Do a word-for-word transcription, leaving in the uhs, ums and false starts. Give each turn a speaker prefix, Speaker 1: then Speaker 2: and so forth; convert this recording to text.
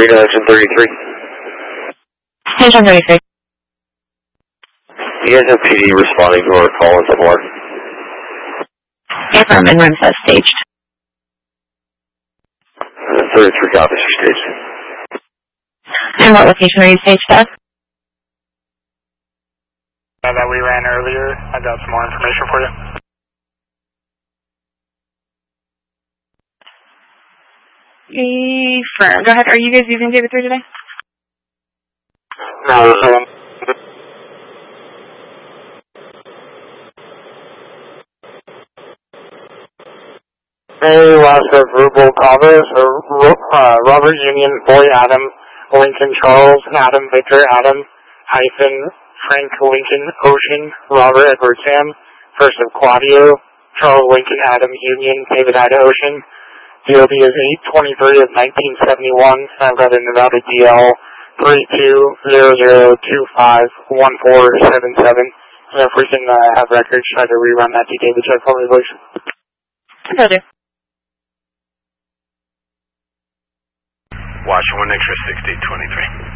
Speaker 1: Marina, engine thirty-three.
Speaker 2: Engine thirty-three.
Speaker 1: You guys have P D responding to our call in Fort.
Speaker 2: Affirm and room set staged.
Speaker 1: thirty-three copies are staged.
Speaker 2: And what location are you staged at?
Speaker 3: Uh, that we ran earlier. I got some more information for you.
Speaker 2: Affirm. Go ahead. Are you guys using David three today?
Speaker 3: No, there's no one. Hey, last of Rubel Calvers, uh, Robert Union, Boy Adam, Lincoln Charles, Adam Victor Adam, hyphen, Frank Lincoln Ocean, Robert Edward Sam, first of Claudio, Charles Lincoln Adam Union, David Ida Ocean. D O B is eight twenty-three of nineteen seventy-one. I've got a Nevada D L three two zero zero two five one four seven seven. And if we can uh, have records, try to rerun that to David check for me, please.
Speaker 2: Will do.
Speaker 4: Watch one extra sixty twenty-three.